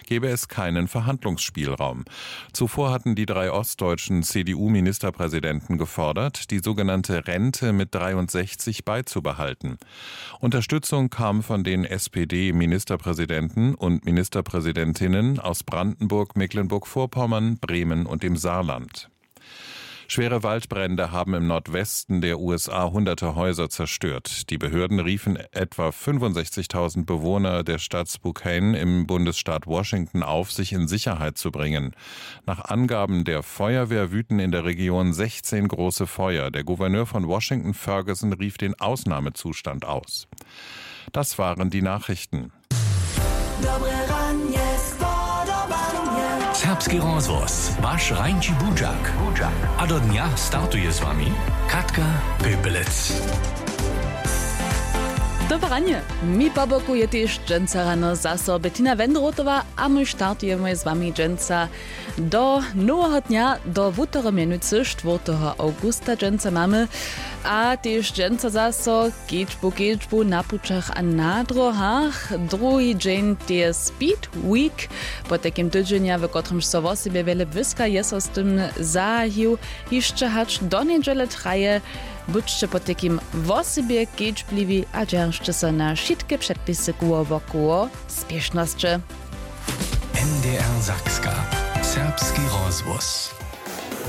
gebe es keinen Verhandlungsspielraum. Zuvor hatten die 3 ostdeutschen CDU-Ministerpräsidenten gefordert, die sogenannte Rente mit 63 beizubehalten. Unterstützung kam von den SPD-Ministerpräsidenten und Ministerpräsidentinnen aus Brandenburg, Mecklenburg-Vorpommern, Bremen und dem Saarland. Schwere Waldbrände haben im Nordwesten der USA hunderte Häuser zerstört. Die Behörden riefen etwa 65.000 Bewohner der Stadt Spokane im Bundesstaat Washington auf, sich in Sicherheit zu bringen. Nach Angaben der Feuerwehr wüten in der Region 16 große Feuer. Der Gouverneur von Washington, Ferguson, rief den Ausnahmezustand aus. Das waren die Nachrichten. Serbski rozhlas, váš Rajnči Budžak. A do dňa startuje s vami Katka Pepelec. Dobre ranie, mi po boku je tiež dženca rano zaso Bettina Wendrotová a my štartujeme s vami dženca do nového dňa, do vútoro menujúce 4. augusta dženca máme a tiež dženca zaso keďbu na pučach a na drohách. Druhý džen je Speed Week, po takým tydzienia, v ktorom so o sebe veľa vyska je so s tým zahił, jeszcze hacz do niedziele traje. Buďte po takým o sebe keďbliví a džeršte sa na všetky předpisy kôvo spiešnosť. NDR Sakska. Serbski rozhlas.